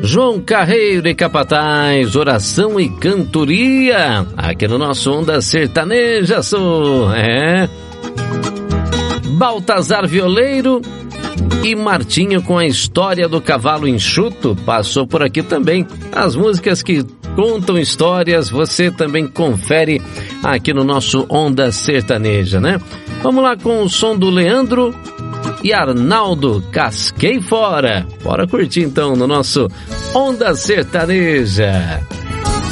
João Carreiro e Capataz, oração e cantoria, aqui no nosso Onda Sertaneja Sul, Baltazar Violeiro e Martinho com a história do cavalo enxuto, passou por aqui também. As músicas que contam histórias, você também confere aqui no nosso Onda Sertaneja, né? Vamos lá com o som do Leandro e Arnaldo, Casquei Fora. Bora curtir então no nosso Onda Sertaneja.